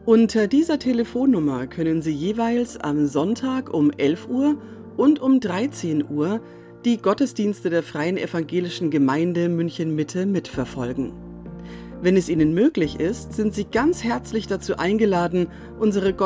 Unter dieser Telefonnummer können Sie jeweils am Sonntag um 11 Uhr und um 13 Uhr die Gottesdienste der Freien Evangelischen Gemeinde München-Mitte mitverfolgen. Wenn es Ihnen möglich ist, sind Sie ganz herzlich dazu eingeladen, unsere